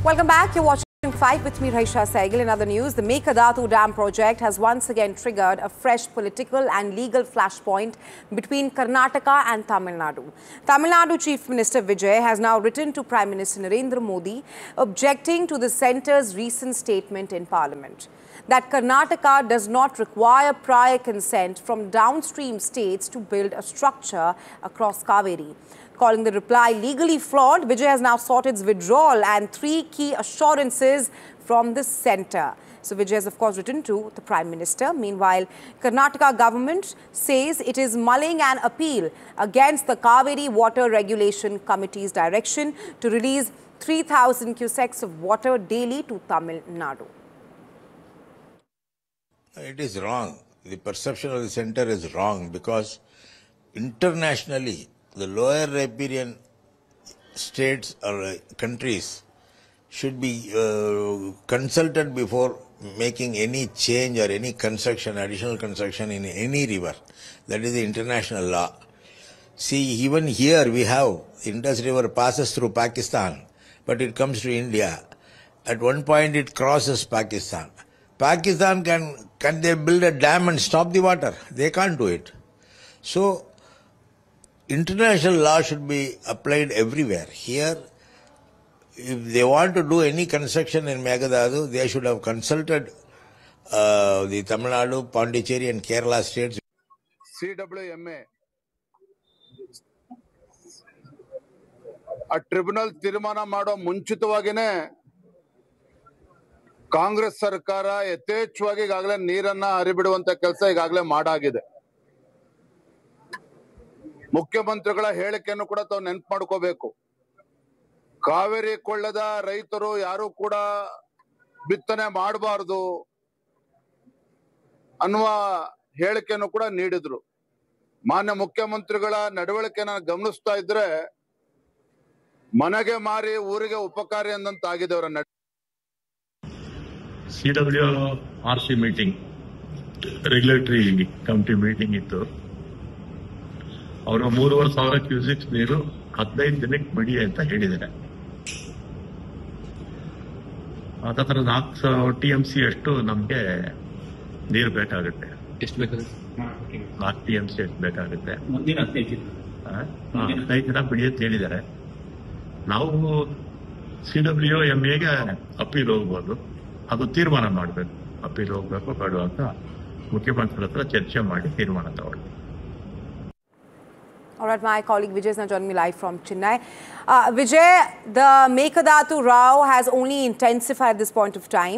Welcome back. You're watching 5 with me, Raisha Saigal. In other news, the Meghadatu Dam project has once again triggered a fresh political and legal flashpoint between Karnataka and Tamil Nadu. Tamil Nadu Chief Minister Vijay has now written to Prime Minister Narendra Modi objecting to the centre's recent statement in Parliament that Karnataka does not require prior consent from downstream states to build a structure across Kaveri. Calling the reply legally flawed, Vijay has now sought its withdrawal and 3 key assurances from the centre. So Vijay has of course written to the Prime Minister. Meanwhile, Karnataka government says it is mulling an appeal against the Kaveri Water Regulation Committee's direction to release 3,000 cusecs of water daily to Tamil Nadu. It is wrong. The perception of the centre is wrong because internationally, the lower riparian states or countries should be consulted before making any change or any construction, additional construction in any river. That is the international law. See, even here we have Indus River passes through Pakistan, but it comes to India. At one point it crosses Pakistan. Pakistan can they build a dam and stop the water? They can't do it. So, international law should be applied everywhere. Here, if they want to do any construction in Meghadatu, they should have consulted the Tamil Nadu, Pondicherry and Kerala states. CWMA, a tribunal tirmana mado ಮುಂಚಿತವಾಗಿನೇ Congress ಸರ್ಕಾರ ಯಥೇಚ್ಛವಾಗಿ ಈಗಾಗಲೇ ನೀರನ್ನ ಹರಿಬಿಡುವಂತ ಕೆಲಸ ಈಗಾಗಲೇ ಮಾಡಾಗಿದೆ. ಮುಖ್ಯಮಂತ್ರಿಗಳ ಹೇಳಿಕೆಯನ್ನು ಕೂಡ ತಾವು ನೆನಪು ಮಾಡ್ಕೋಬೇಕು. ಕಾವೇರಿ ಕೊಳ್ಳದ ರೈತರು ಯಾರು ಕೂಡ ಬಿತ್ತನೆ ಮಾಡಬಾರದು ಅನ್ನುವ ಹೇಳಿಕೆಯನ್ನು ಕೂಡ ನೀಡಿದ್ರು. ಮಾನ್ಯ ಮುಖ್ಯಮಂತ್ರಿಗಳ ನಡವಳಿಕೆಯನ್ನು ಗಮನಿಸ್ತಾ ಇದ್ರೆ ಮನೆಗೆ ಮಾರಿ ಊರಿಗೆ ಉಪಕಾರಿ ಅಂದಂತಾಗಿದೆ ಅವರ ನಡೆ. CWRC meeting regulatory committee meeting ಇತ್ತು. ಅವರು 3,500 ಕ್ಯೂಸೆಕ್ಸ್ ನೀರು 15 ದಿನಕ್ಕೆ ಬಿಡಿ ಅಂತ ಹೇಳಿದ್ದಾರೆ. ಅದರ 4 TMC ಅಷ್ಟು ನಮ್ಗೆ ನೀರು ಬೇಕಾಗುತ್ತೆ. ಎಷ್ಟು ಬೇಕಾಗುತ್ತೆ? 4 TMC ಎಷ್ಟು ಬೇಕಾಗುತ್ತೆ. 15 ದಿನ ಬಿಡಿ ಅಂತ ಹೇಳಿದ್ದಾರೆ. ನಾವು CWMAಗೆ ಅಪೀಲ್ ಹೋಗ್ಬೋದು. ಅದು ತೀರ್ಮಾನ ಮಾಡಬೇಕು. ಅಪೀಲ್ ಹೋಗ್ಬೇಕು ಬೇಡ ಅಂತ ಮುಖ್ಯಮಂತ್ರಿ ಹತ್ರ ಚರ್ಚೆ ಮಾಡಿ ತೀರ್ಮಾನ ತಗೊಳ್ಳಿ. All right, my colleague Vijay is now joining me live from Chennai. Vijay, the Meghadatu row has only intensified at this point of time.